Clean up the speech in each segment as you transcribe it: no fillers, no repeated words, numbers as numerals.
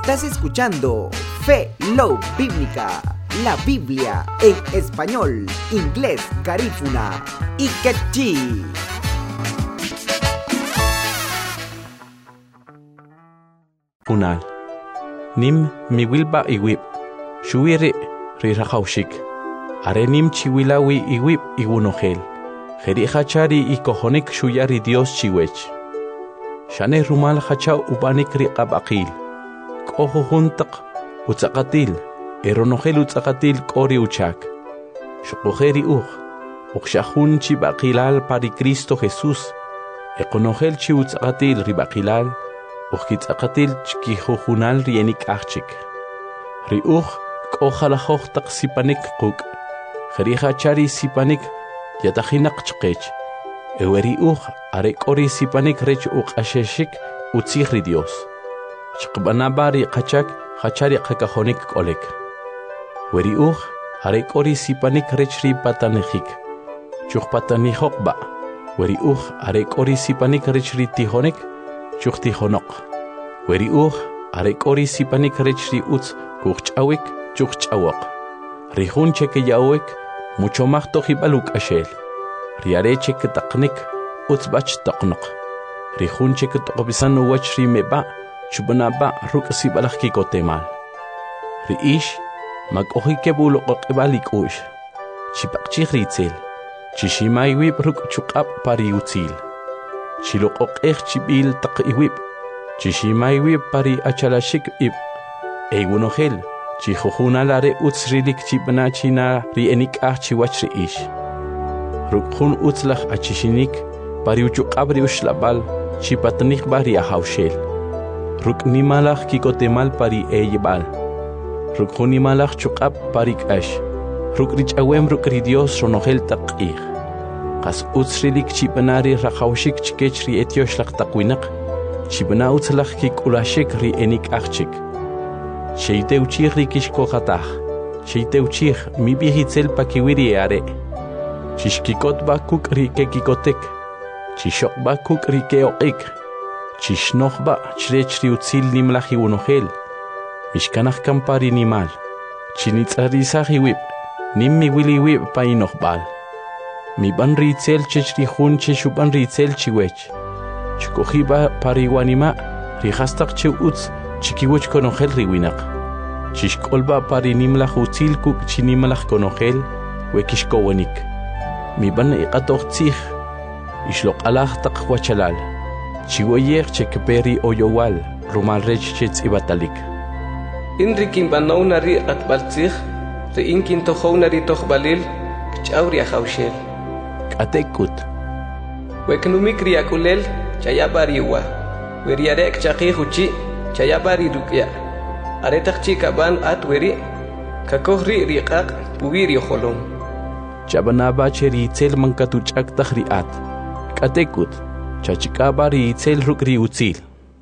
Estás escuchando Fe Love Bíblica, la Biblia en español, inglés, garífuna y quechí. Unal Nim miwilba iwip Shuiri rirahaushik Are nim chiwilawi iwip iwunohel Jeri hachari ikohonik shuyari Dios chiwech Shane rumal hachau ubanik riqab aqil Koho huntaq utzaqatil Eronohel utzaqatil kori uchak Shukoheri Uqshahun chibaqilal pari Cristo Jesús Econohel chi utzaqatil ribaqilal Uqkitzaqatil chkihujunal rienik achik Riuj k'ojalajoq taq sipanik quk Jerichachari sipanik yatajinak chqech Eweriuj arek'ori sipanik rech uq'asheshik utzijri Dios Chqbanabari qachak hachari qakajonik k'olek Weriuj arek'ori sipanik rech ri patanejik Chujpatanijoqba Weriuj arek'ori sipanik rech ri tijonik Chuktijonok Weriuj arek'ori sipanik rech ri utz kuch'awik chukch'awok Rijun cheke yawek mucho más tojib'aluk ashel Riare cheke taqnik utz bach taqnoq Rijun cheke toqbisan uwach ri meba chubnaba ruk sibalaj kikotemal Riish mak'ojike buloqoqibalik ush Chipaqchij ritzel Chishimaywib ruk chuq'ab pari utzil Chiloqoqej chibil taq iwib Chishimaywib pari achalashik ib Eigunohel Chijujunalare utzrilik chibna china rienik chiwach riish Rukhun utzlaj achishinik pari uchuqabri ushlabal chipatnik bari ahawshel Ruknimalaj kikotemal pari eyibal Rukhunimalaj chuqab parik ash Rukrichawem rukri Dios ronohel taqih Qas utzrilik chibnari rahawshik chkech ri etiosh laqtaqwinaq chibna utzlaj kikulashik ri enik achik Sheiteuchih rikishkoqataj Sheiteuchih mibihitzel pakiwiri are Chishkikot bakuk rikekikotek Chishok bakuk rikeoqik Chishnoqba chrech ri utzil nimlaji unohel Mishkanaj kampari nimal Chinitzarizaji wib Nimmi wili wib painoqbal Mi ban ritzel chechrihun cheshuban ritzel chiwech Chikojiba pariwanima rihastaq che utz chikiwech konohel riwinaq Chishkolba parinimlaj utzil kuk chinimlaj konohel wekishkowenik Mi ban iqatoqtzij Ishloqalaj taq wachalal Chiweyej chekperi oyowal rumal rech chetz'ibatalik Inrikin banawna ri qatbaltzij Riinkin tojowna ri tojbalil kch'awri ahawshel Atekut Weknumik riakulel chayabariwa Weriarek chaqijuchi chayabari rukya Aretaq chikaban atweri Kakohri riqaq puwiri holom Chabanaba cheritzel mankatuchak tahriat Katekut chachikabari itzel rukri utzil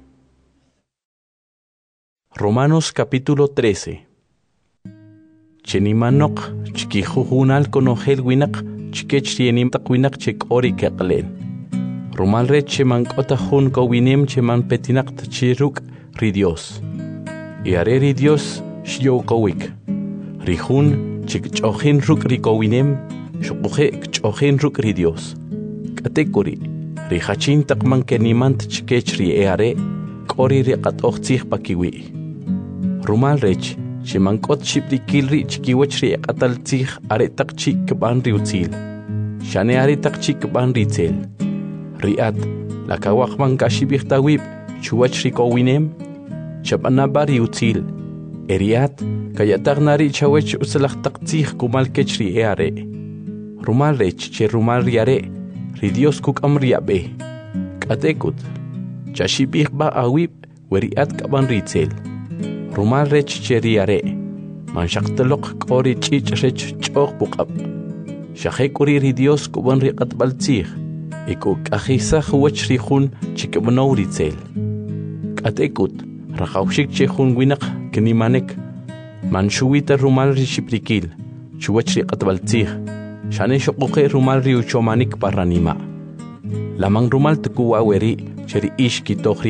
Romanos capítulo 13 Chenimanok chikijujunal konohel winaq chikech rienim taqwinaq chek ori keqlen Rumal rech chemankota jun kowinem cheman petinaq chiruk ri Dios Iare ri Dios shyo kowik Rijun chik chojin ruk ri kowinem shukuje chojin ruk ri Dios Katekuri Rijachin taqman kenimant chikech ri eare kori riqat oqtzij pakiwi Rumal rech Chemankot chiprikil ri chikiwech ri eqatal tzij are taq chik ban ri utzil Shane are taq chik ban ri tzel Riat lakawaqman kashibij tawib chuwach ri kowinem Chabanaba ri utzil Eriat kayataqna ri chawech utzlaj taq tzij kumal kech ri eare Rumal rech che rumal ri are ri Dios kuk'am ri abe Katekut Chashibij ba awib weriat kaban ri tzel Rumal rech cheriare Manshaqtaloq k'ori ch'ich rech ch'oq puq'ab Shaqek'uri ri Dios kuban ri qatbaltzij Iku k'ajisaj wach ri jun chikb'now ri tzel K'atekut rajawshik che jun winaq knimanek Manshuwita rumal ri shiprikil Chuwach ri qatbaltzij Shane shoqoqe rumal ri uchomanik parranima Lamang rumal tukuwa weri cheri ish kitoj